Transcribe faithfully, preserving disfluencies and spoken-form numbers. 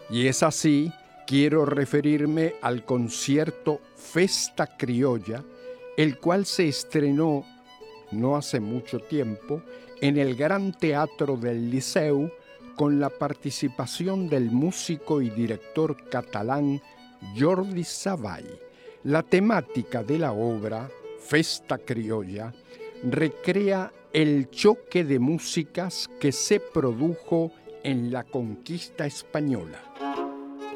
Y es así, quiero referirme al concierto Festa Criolla, el cual se estrenó no hace mucho tiempo en el Gran Teatro del Liceu con la participación del músico y director catalán Jordi Savall. La temática de la obra, Festa Criolla, recrea el choque de músicas que se produjo en la conquista española.